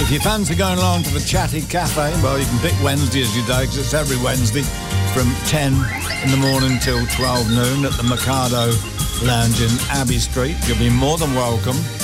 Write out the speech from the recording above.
If you fancy going along to the Chatty Cafe, well, you can pick Wednesday as your day, because it's every Wednesday from 10 in the morning till 12 noon at the Mikado Lounge in Abbey Street. You'll be more than welcome.